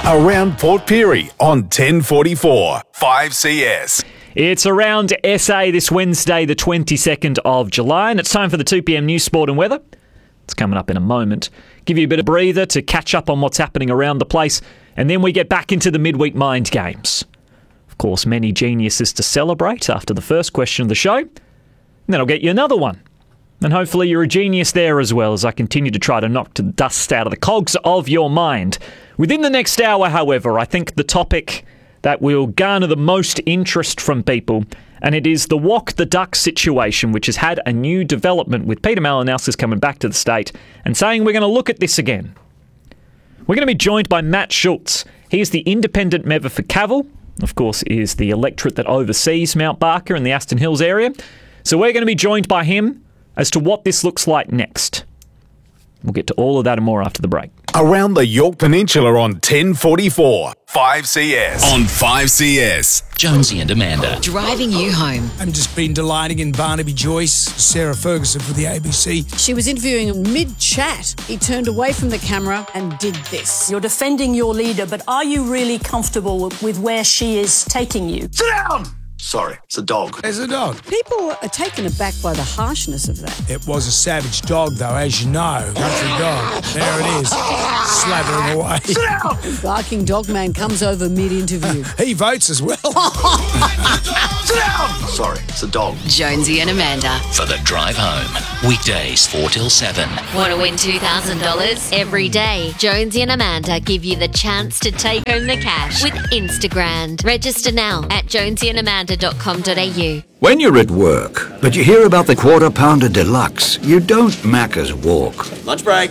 Around Port Pirie on 1044 5CS. It's Around SA this Wednesday, the 22nd of July, and it's time for the 2pm news, sport and weather. It's coming up in a moment. Give you a bit of breather to catch up on what's happening around the place, and then we get back into the midweek mind games. Of course, many geniuses to celebrate after the first question of the show, and then I'll get you another one. And hopefully you're a genius there as well, as I continue to try to knock the dust out of the cogs of your mind. Within the next hour, however, I think the topic that will garner the most interest from people, and it is the Walk the Duck situation, which has had a new development with Peter Malinauskas coming back to the state and saying we're going to look at this again. We're going to be joined by Matt Schultz. He is the independent member for Cavill, of course, is the electorate that oversees Mount Barker and the Aston Hills area. So we're going to be joined by him as to what this looks like next. We'll get to all of that and more after the break. Around the York Peninsula on 1044 5CS. On 5CS. Jonesy and Amanda. Driving you home. I've just been delighting in Barnaby Joyce, Sarah Ferguson for the ABC. She was interviewing him mid-chat. He turned away from the camera and did this. You're defending your leader, but are you really comfortable with where she is taking you? Sit down! Sorry, it's a dog. There's a dog. People are taken aback by the harshness of that. It was a savage dog, though, as you know. Country dog. There it is, slathering away. Sit down! Barking dog man comes over mid-interview. He votes as well. Sit down! Sorry, it's a dog. Jonesy and Amanda. For the drive home. Weekdays 4 till 7. Want to win $2,000? Every day, Jonesy and Amanda give you the chance to take home the cash with Instagram. Register now at jonesyandamanda.com.au. When you're at work, but you hear about the Quarter Pounder Deluxe, you don't Macca's walk. Lunch break.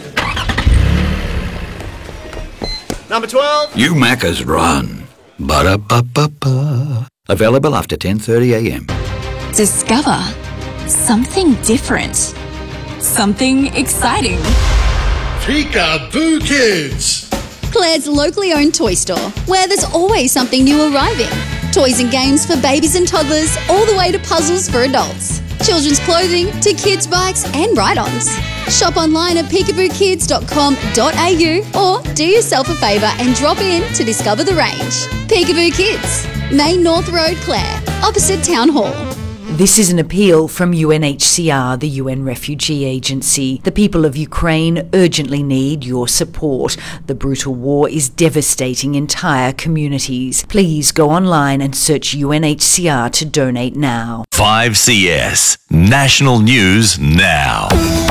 Number 12. You Macca's run. Ba-da-ba-ba-ba. Available after 10:30am. Discover something different. Something exciting. Peekaboo Kids. Claire's locally owned toy store, where there's always something new arriving. Toys and games for babies and toddlers, all the way to puzzles for adults. Children's clothing to kids' bikes and ride-ons. Shop online at peekabookids.com.au or do yourself a favour and drop in to discover the range. Peekaboo Kids, Main North Road, Clare, opposite Town Hall. This is an appeal from UNHCR, the UN Refugee Agency. The people of Ukraine urgently need your support. The brutal war is devastating entire communities. Please go online and search UNHCR to donate now. 5CS. National News Now.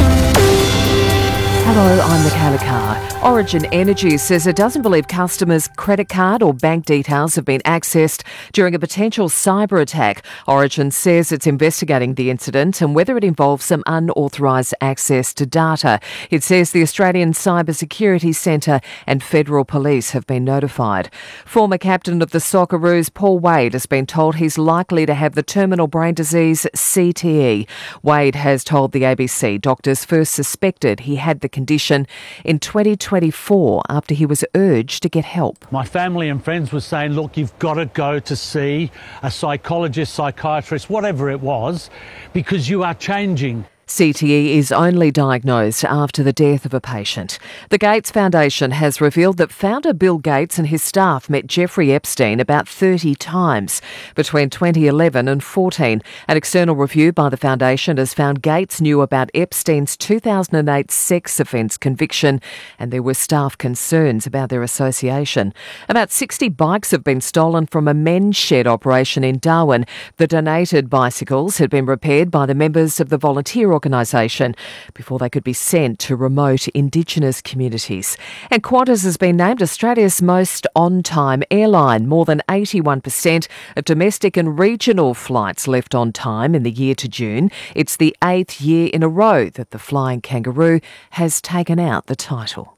Hello, I'm Michaela Carr. Origin Energy says it doesn't believe customers' credit card or bank details have been accessed during a potential cyber attack. Origin says it's investigating the incident and whether it involves some unauthorised access to data. It says the Australian Cyber Security Centre and Federal Police have been notified. Former captain of the Socceroos, Paul Wade, has been told he's likely to have the terminal brain disease CTE. Wade has told the ABC doctors first suspected he had the condition in 2024 after he was urged to get help. My family and friends were saying, look, you've got to go to see a psychologist, psychiatrist, whatever it was, because you are changing. CTE is only diagnosed after the death of a patient. The Gates Foundation has revealed that founder Bill Gates and his staff met Jeffrey Epstein about 30 times between 2011 and 14. An external review by the foundation has found Gates knew about Epstein's 2008 sex offence conviction, and there were staff concerns about their association. About 60 bikes have been stolen from a men's shed operation in Darwin. The donated bicycles had been repaired by the members of the volunteer organisation before they could be sent to remote Indigenous communities. And Qantas has been named Australia's most on-time airline. More than 81% of domestic and regional flights left on time in the year to June. It's the 8th year in a row that the Flying Kangaroo has taken out the title.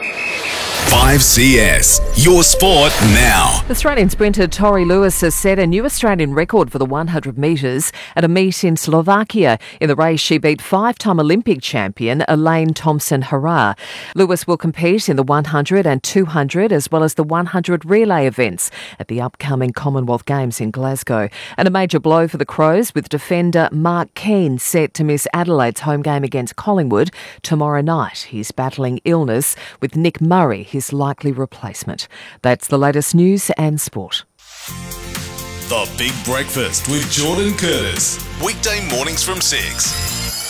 5CS, your sport now. Australian sprinter Tori Lewis has set a new Australian record for the 100 metres at a meet in Slovakia. In the race, she beat five-time Olympic champion Elaine Thompson-Herah. Lewis will compete in the 100 and 200 as well as the 100 relay events at the upcoming Commonwealth Games in Glasgow. And a major blow for the Crows, with defender Mark Keane set to miss Adelaide's home game against Collingwood tomorrow night. He's battling illness, with Nick Murray, his likely replacement. That's the latest news and sport. The Big Breakfast with Jordan Curtis. Weekday mornings from 6.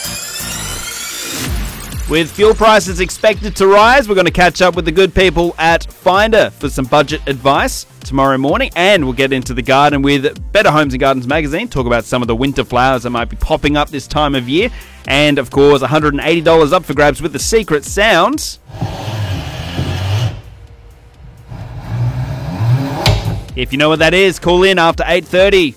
With fuel prices expected to rise, we're going to catch up with the good people at Finder for some budget advice tomorrow morning. And we'll get into the garden with Better Homes and Gardens magazine, talk about some of the winter flowers that might be popping up this time of year. And, of course, $180 up for grabs with the secret sounds. If you know what that is, call in after 8:30.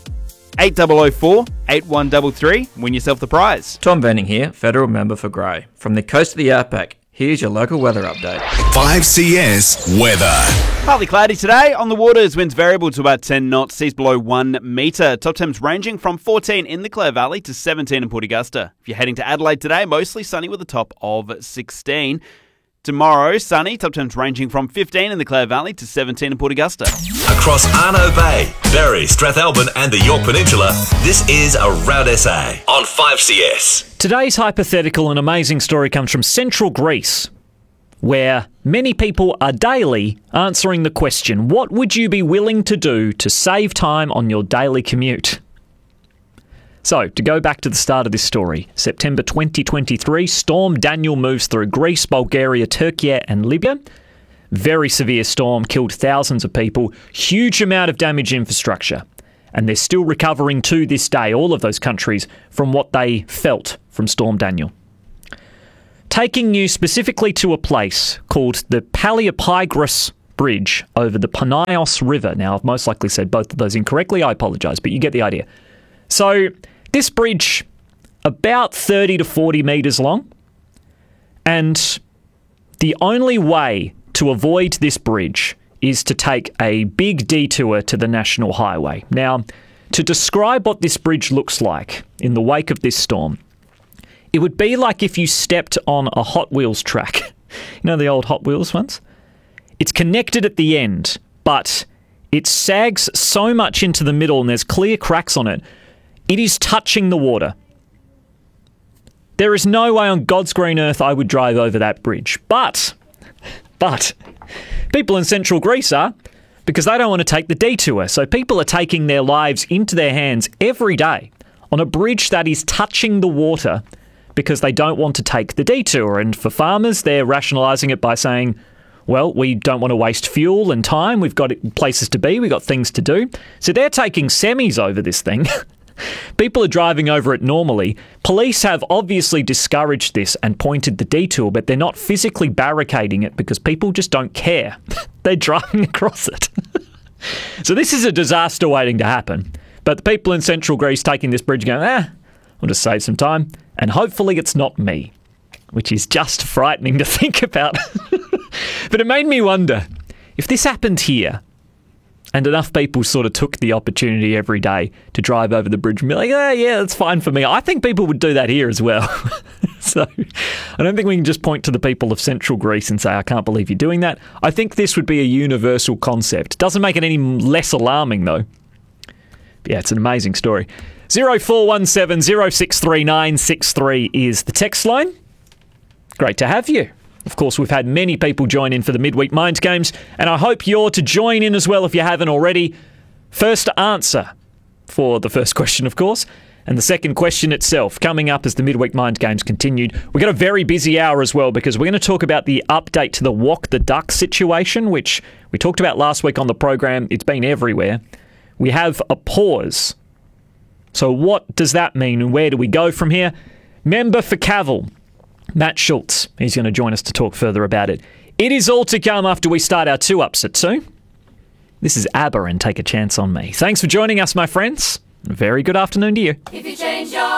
8004-8133. Win yourself the prize. Tom Venning here, Federal Member for Grey. From the coast of the outback, here's your local weather update. 5CS weather. Partly cloudy today. On the waters, winds variable to about 10 knots, seas below 1 metre. Top temps ranging from 14 in the Clare Valley to 17 in Port Augusta. If you're heading to Adelaide today, mostly sunny with a top of 16. Tomorrow, sunny, top temps ranging from 15 in the Clare Valley to 17 in Port Augusta. Across Arno Bay, Berry, Strathalbyn and the York Peninsula, this is Around SA on 5CS. Today's hypothetical and amazing story comes from Central Greece, where many people are daily answering the question, what would you be willing to do to save time on your daily commute? So, to go back to the start of this story, September 2023, Storm Daniel moves through Greece, Bulgaria, Turkey and Libya. Very severe storm, killed thousands of people, huge amount of damaged infrastructure. And they're still recovering to this day, all of those countries, from what they felt from Storm Daniel. Taking you specifically to a place called the Paliopygros Bridge over the Panios River. Now, I've most likely said both of those incorrectly, I apologise, but you get the idea. So, this bridge, about 30 to 40 metres long, and the only way to avoid this bridge is to take a big detour to the National Highway. Now, to describe what this bridge looks like in the wake of this storm, it would be like if you stepped on a Hot Wheels track. You know the old Hot Wheels ones? It's connected at the end, but it sags so much into the middle and there's clear cracks on it. It is touching the water. There is no way on God's green earth I would drive over that bridge. But people in Central Greece are, because they don't want to take the detour. So people are taking their lives into their hands every day on a bridge that is touching the water because they don't want to take the detour. And for farmers, they're rationalising it by saying, well, we don't want to waste fuel and time. We've got places to be. We've got things to do. So they're taking semis over this thing. People are driving over it normally. Police have obviously discouraged this and pointed the detour, but they're not physically barricading it because people just don't care. They're driving across it. So this is a disaster waiting to happen. But the people in Central Greece taking this bridge going, I'll just save some time. And hopefully it's not me, which is just frightening to think about. But it made me wonder, if this happened here, and enough people sort of took the opportunity every day to drive over the bridge and be like, yeah, that's fine for me. I think people would do that here as well. So I don't think we can just point to the people of Central Greece and say, I can't believe you're doing that. I think this would be a universal concept. Doesn't make it any less alarming, though. But yeah, it's an amazing story. 0417 063963 is the text line. Great to have you. Of course, we've had many people join in for the Midweek Mind Games, and I hope you're to join in as well if you haven't already. First answer for the first question, of course, and the second question itself coming up as the Midweek Mind Games continued. We've got a very busy hour as well because we're going to talk about the update to the Walk the Duck situation, which we talked about last week on the program. It's been everywhere. We have a pause. So what does that mean and where do we go from here? Member for Cavill, Matt Schultz, he's going to join us to talk further about it. It is all to come after we start our 2-ups at 2. This is ABBA and Take a Chance on Me. Thanks for joining us, my friends. A very good afternoon to you. If you change your